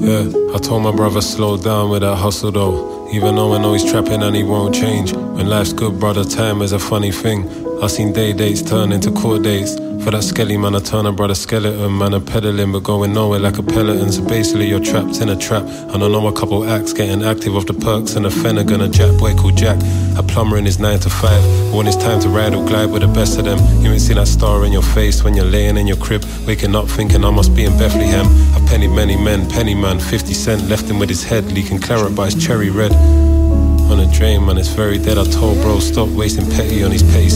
Yeah, I told my brother slow down with that hustle though. Even though I know he's trapping and he won't change. When life's good, brother, time is a funny thing. I seen day dates turn into court dates. For that skelly man, I turn a brother skeleton. Man, I'm pedaling but going nowhere like a peloton. So basically you're trapped in a trap. And I know a couple acts getting active off the perks and a Finnegan, a Jack boy called Jack. A plumber in his 9 to 5. But when it's time to ride or glide with the best of them, you ain't seen that star in your face when you're laying in your crib, waking up thinking I must be in Bethlehem. I've pennied many men, penny man, 50 cent, left him with his head leaking claret but it's cherry red. On a drain, man, it's very dead. I told bro, stop wasting petty on his petty